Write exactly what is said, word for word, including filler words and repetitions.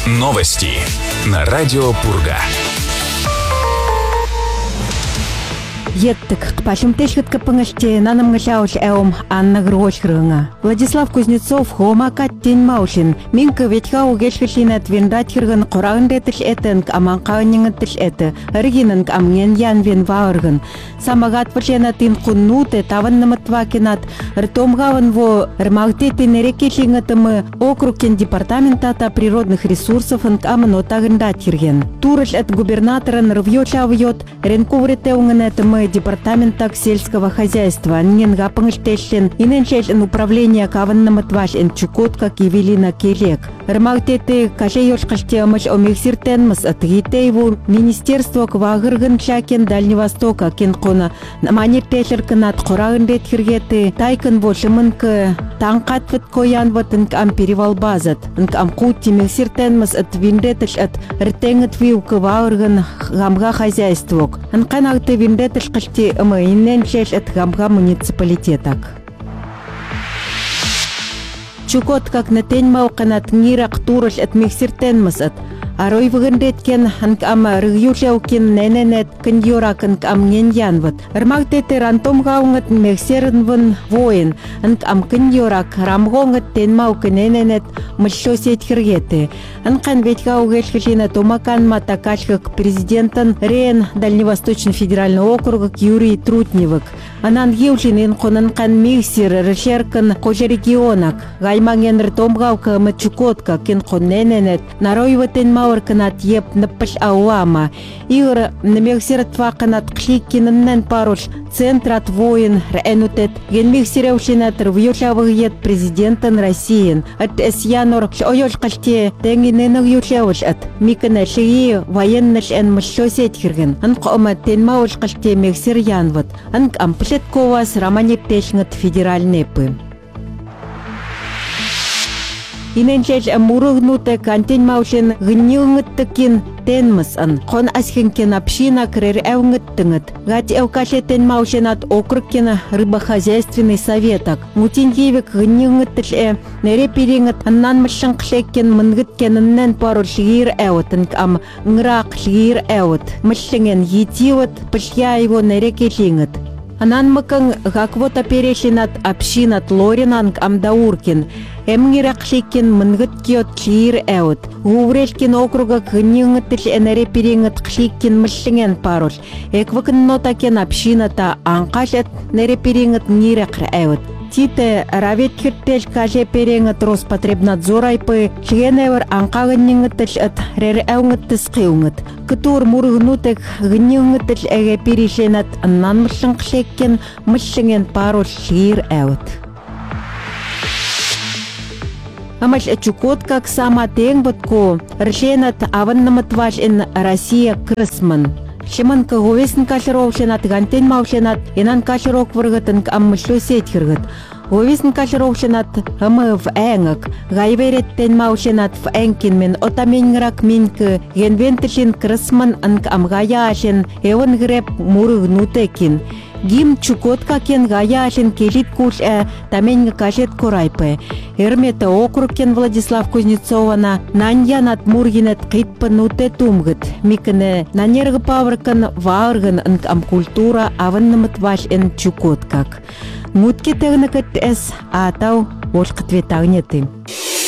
Новости на радио Пурга. Еттик пашимтешкет капангаште нанамгашауш эом Анна Грошхрынга. Владислав Кузнецов хомакат тенмаушин. Минка ветхау гешхишинат виндатхирган қорағындетіш этенк аманқаунингетіш эті. Ригинанк амнен ян вен ваурган. Самагат варшенатин куннуте таваннаматвакинат. Ртомгаван во рмагтетин рекешингатымы округкен департаментата природных ресурсов анк аманотагындатхирген. Турыш эт губернаторан рвьёчавьёт ренкувретеунгенетымы департамента сельского хозяйства ненга пангштешен иненшешен управление каваннаматваш эн Чукотка Кивелина Келек. Рмагтеты кашеёшкаштеамыш омексиртенмас атгитейву министерство квагыргын чакен Дальнего Востока кенкона наманертешерканат қорағындетхиргеты тайкын вошымынкы таңқатвыт коянватын ам перевалбазат нк амкут тимексиртенмас атвиндетыш ат ртенгет виу квагыргын гамга хозяйствок. Анканагты виндетыш кашти ымы инненшеш ат гамга муниципалитетак. Чукоткак нетенмау канат нирак турыш от мексиртенмас от арой выгандеткен анк ама рыгюшеукин нененет кыньорак анк ам неньянват. Рмагтете рантом гаунгат мексернван воин анк ам кыньорак рамгонгат тенмау кынененет мышо сетхиргете. Анкан ведь гаугешхишина томакан матакачкак президентан рен Дальневосточный федеральный округ Юрий Трутневок. Анан еужин инконанкан миксер решеркан кожерегионак. Гайманген ртомгаука мачукотка кенкон нененет наройватен мауэрканат еп напаш ауама. Игр намексертваканат кшиккиннен паруш центрат воин рэнутет генмексереушинат рвьёшавых ет президентан Россиин. От эсьянор ойошкаште тенгиненаг юшевыш от микана шии военныш эн мышосетхирген. Анк ома тенмауышкаште мексер янват. Анк ампшетковас романептешнгат федеральный пы. Иненчеш амурыгнуте кантень маушен гнилнгыттыкин тенмас ан. Хон асхенкен община крер эвнгыттынгыт. Гать эвкашетен маушенат округкен рыбохозяйственный советак. Мутиньевик гнилнгыттыш э нере перингыт аннан мышын кшеккен мынгыткен нен пару шгир эвотынк ам ngрак шгир эвот. Мышшенген етивот пышья его нере кешингыт. Анан мыкың гаквота перешинат общинат лоринанг амдауркин. Эмгирак шикин мынгыт киот чир эут. Гуврешкин округа гнингыттыш энере перингыт кшикин мышшинген паруш. Эквакын нотакен общината анкашет нере перингыт нирекр эут. Тите раветхиртеш каже перингыт Роспотребнадзор айпы шгеневер анкагыннингыттыш от рер эунгыттыс кыунгыт. Кытур мурыгнутек гнингыттыш эге перишенат аннан мышшын кшеккен мышшинген паруш шир эут. Амаш Чукотка сама тенгбатку решенат аваннаматваш ин Россия крысман. Шиманка говесн кашировшенат гантен маушенат инан каширок выргытын аммышло сетхиргыт. Говесн кашировшенат амы в энгак гайвереттен маушенат в энкин мен отаменграк минк генвентишин крысман анк амгаяшен эван греб мурыгнутекин. Гим Чукотка кен гаяшин келит куш э таменга кашет корайпы. Эрмета округ кен Владислав Кузнецована наньянат мургинет китпануте тумгыт. Микне нанерг павркан варган анк ам культура аваннаматваш эн Чукоткак. Мутки тегнекет эс атау ошкытветагнеты.